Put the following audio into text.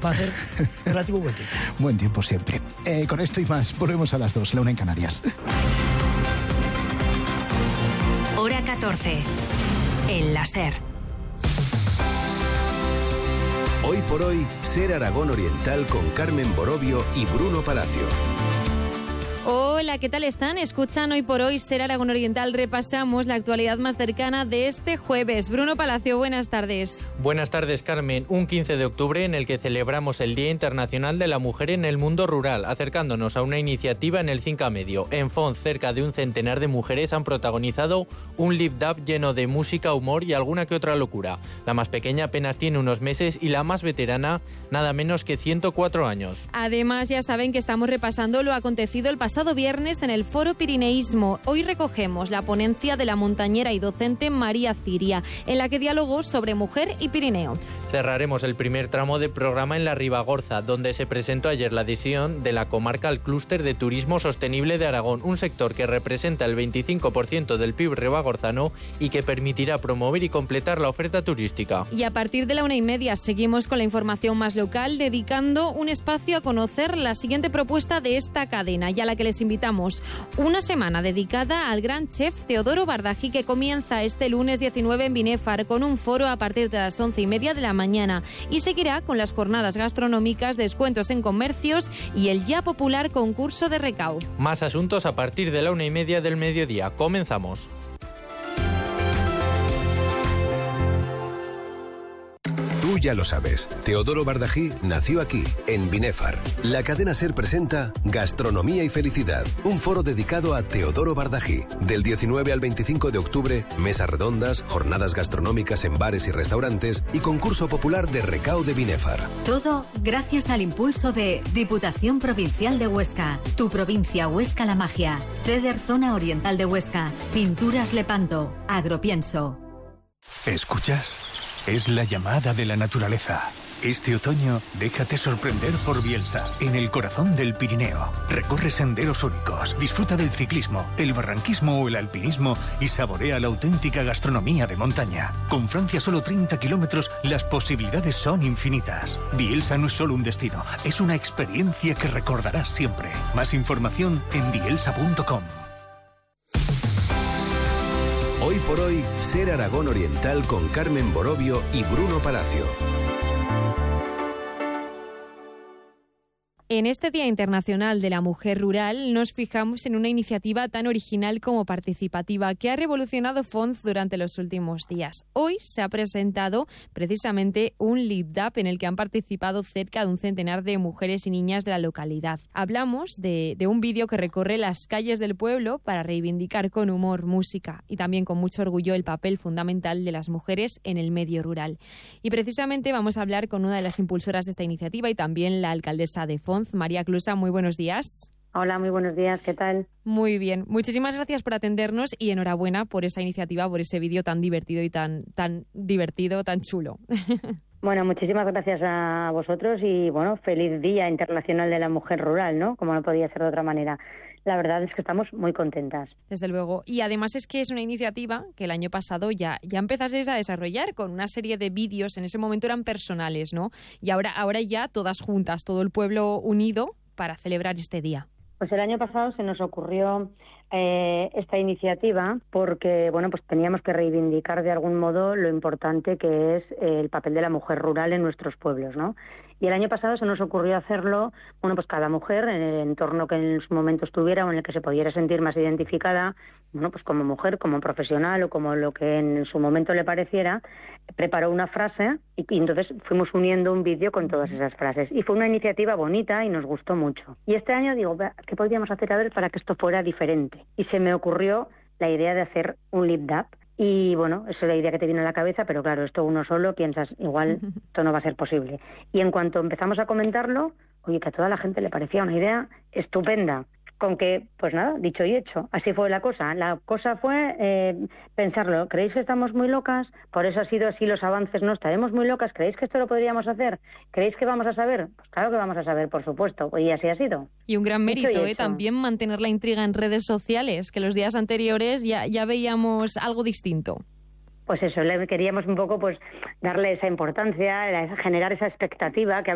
va a hacer relativo buen tiempo. Buen tiempo siempre. Con esto y más, volvemos a las 2, la 1 en Canarias. Hora 14. El láser. Hoy por hoy, Ser Aragón Oriental con Carmen Borovio y Bruno Palacio. Hola, ¿qué tal están? Escuchan Hoy por Hoy, Ser Aragón Oriental. Repasamos la actualidad más cercana de este jueves. Bruno Palacio, buenas tardes. Buenas tardes, Carmen. Un 15 de octubre en el que celebramos el Día Internacional de la Mujer en el Mundo Rural, acercándonos a una iniciativa en el Cinca Medio. En Font, cerca de un centenar de mujeres han protagonizado un lip-dub lleno de música, humor y alguna que otra locura. La más pequeña apenas tiene unos meses y la más veterana nada menos que 104 años. Además, ya saben que estamos repasando lo acontecido el pasado viernes en el Foro Pirineísmo. Hoy recogemos la ponencia de la montañera y docente María Ciria, en la que dialogó sobre mujer y Pirineo. Cerraremos el primer tramo de programa en la Ribagorza, donde se presentó ayer la adhesión de la comarca al clúster de turismo sostenible de Aragón, un sector que representa el 25% del PIB ribagorzano y que permitirá promover y completar la oferta turística. Y a partir de la 1:30 seguimos con la información más local, dedicando un espacio a conocer la siguiente propuesta de esta cadena, y a la que les invitamos. Una semana dedicada al gran chef Teodoro Bardají, que comienza este lunes 19 en Binéfar con un foro a partir de las 11:30 de la mañana, y seguirá con las jornadas gastronómicas, descuentos en comercios y el ya popular concurso de recao. Más asuntos a partir de la 1:30 del mediodía. Comenzamos. Tú ya lo sabes, Teodoro Bardají nació aquí, en Binéfar. La cadena SER presenta Gastronomía y Felicidad, un foro dedicado a Teodoro Bardají. Del 19 al 25 de octubre, mesas redondas, jornadas gastronómicas en bares y restaurantes y concurso popular de recao de Binéfar. Todo gracias al impulso de Diputación Provincial de Huesca, Tu Provincia Huesca La Magia, CEDER Zona Oriental de Huesca, Pinturas Lepanto, Agropienso. ¿Escuchas? Es la llamada de la naturaleza. Este otoño, déjate sorprender por Bielsa, en el corazón del Pirineo. Recorre senderos únicos, disfruta del ciclismo, el barranquismo o el alpinismo y saborea la auténtica gastronomía de montaña. Con Francia solo 30 kilómetros, las posibilidades son infinitas. Bielsa no es solo un destino, es una experiencia que recordarás siempre. Más información en bielsa.com. Hoy por hoy, Ser Aragón Oriental con Carmen Borovio y Bruno Palacio. En este Día Internacional de la Mujer Rural nos fijamos en una iniciativa tan original como participativa que ha revolucionado Font durante los últimos días. Hoy se ha presentado precisamente un lip-dub en el que han participado cerca de un centenar de mujeres y niñas de la localidad. Hablamos de un vídeo que recorre las calles del pueblo para reivindicar con humor, música y también con mucho orgullo el papel fundamental de las mujeres en el medio rural. Y precisamente vamos a hablar con una de las impulsoras de esta iniciativa y también la alcaldesa de Font, María Clusa. Muy buenos días. Hola, muy buenos días, ¿qué tal? Muy bien, muchísimas gracias por atendernos y enhorabuena por esa iniciativa, por ese vídeo tan divertido y tan divertido, tan chulo. Bueno, muchísimas gracias a vosotros y bueno, feliz Día Internacional de la Mujer Rural, ¿no? Como no podía ser de otra manera. La verdad es que estamos muy contentas. Desde luego. Y además es que es una iniciativa que el año pasado ya empezasteis a desarrollar con una serie de vídeos. En ese momento eran personales, ¿no? Y ahora ya todas juntas, todo el pueblo unido para celebrar este día. Pues el año pasado se nos ocurrió esta iniciativa porque, bueno, pues teníamos que reivindicar de algún modo lo importante que es el papel de la mujer rural en nuestros pueblos, ¿no? Y el año pasado se nos ocurrió hacerlo, bueno, pues cada mujer en el entorno que en su momento estuviera o en el que se pudiera sentir más identificada, bueno, pues como mujer, como profesional o como lo que en su momento le pareciera, preparó una frase y entonces fuimos uniendo un vídeo con todas esas frases. Y fue una iniciativa bonita y nos gustó mucho. Y este año digo, ¿qué podríamos hacer a ver para que esto fuera diferente? Y se me ocurrió la idea de hacer un lip-dub. Y bueno, esa es la idea que te viene a la cabeza, pero claro, esto uno solo piensas, igual esto no va a ser posible. Y en cuanto empezamos a comentarlo, oye, que a toda la gente le parecía una idea estupenda. Con que, pues nada, dicho y hecho, así fue la cosa. La cosa fue pensarlo. ¿Creéis que estamos muy locas? Por eso ha sido así los avances. ¿No estaremos muy locas? ¿Creéis que esto lo podríamos hacer? ¿Creéis que vamos a saber? Pues claro que vamos a saber, por supuesto. Y así ha sido. Y un gran mérito, también mantener la intriga en redes sociales, que los días anteriores ya veíamos algo distinto. Pues eso, le queríamos un poco pues darle esa importancia, generar esa expectativa que